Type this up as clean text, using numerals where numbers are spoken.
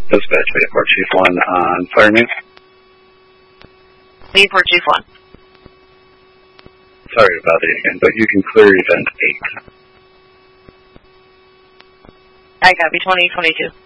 Dispatch Airport Chief 1 on Fire News. Airport Chief 1. Sorry about it again, but you can clear event 8. I copy 2022.